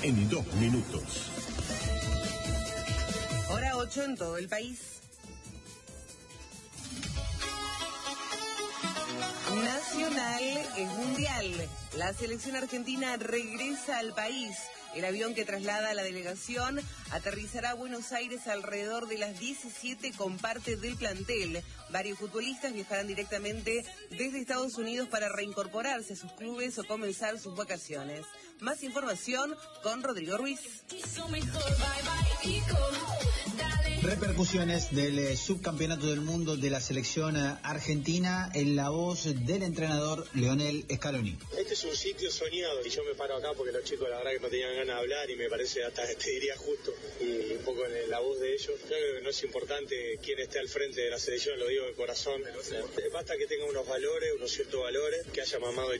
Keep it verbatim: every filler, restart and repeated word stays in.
en dos minutos. Hora ocho en todo el país. Nacional es mundial. La selección argentina regresa al país. El avión que traslada a la delegación aterrizará a Buenos Aires alrededor de las diecisiete con parte del plantel. Varios futbolistas viajarán directamente desde Estados Unidos para reincorporarse a sus clubes o comenzar sus vacaciones. Más información con Rodrigo Ruiz. Repercusiones del eh, subcampeonato del mundo de la selección eh, argentina en la voz del entrenador Lionel Scaloni. Este es un sitio soñado y yo me paro acá porque los chicos la verdad que no tenían ganas de hablar y me parece hasta te diría justo y un poco en la voz de ellos. Yo creo que no es importante quién esté al frente de la selección, lo digo de corazón. Basta que tenga unos valores, unos ciertos valores, que haya mamado de